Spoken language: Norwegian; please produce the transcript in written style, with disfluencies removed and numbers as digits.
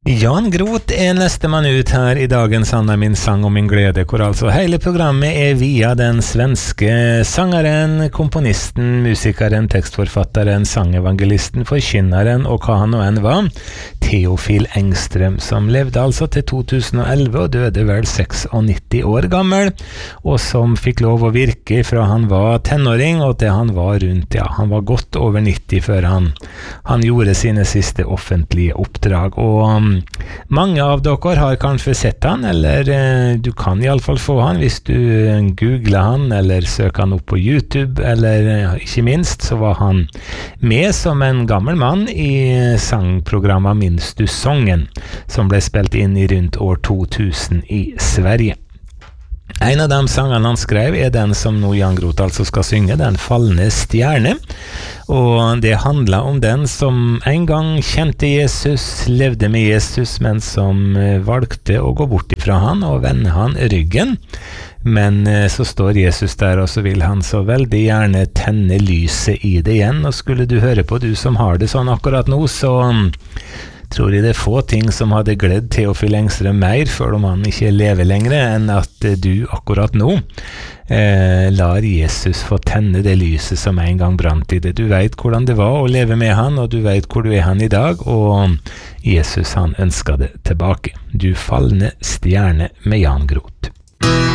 Jan Groth neste mann ut her I dagens Han min sang og min glede, hvor altså hele programmet via den svenske sangeren, komponisten, musikeren, tekstforfatteren, sangevangelisten, forkynneren og hva han nå enn var, Theophil Engström, som levde altså til 2011 og døde vel 96 år gammel, og som fikk lov å virke fra han var tenåring og til han var rundt, han var godt over 90 før han gjorde sine siste offentlige oppdrag, og mange av dere har kanskje sett han, eller du kan I alle fall få han hvis du googler han, eller søker han opp på YouTube, eller ikke minst så var han med som en gammel mann I sangprogrammet Minns du sången, som ble spilt inn I rundt år 2000 I Sverige. En av de sangene han skrev den som nå Jan Groth altså skal synge, Den fallne stjerne, og det handler om den som en gang kjente Jesus, levde med Jesus, men som valgte å gå bort ifra han og vende han ryggen. Men så står Jesus der, og så vil han så veldig gjerne tenne lyset I det igjen, og skulle du høre på du som har det sånn akkurat nå, så tror jeg det få ting som hadde gledd Theophil Engström mer, for om han ikke lever lenger, enn at du akkurat nå lar Jesus få tenne det lyset som en gang brant I det. Du vet hvordan det var å leve med han, og du vet hvor du han I dag, og Jesus han ønsker det tilbake. Du fallne stjerne med Jan Groth.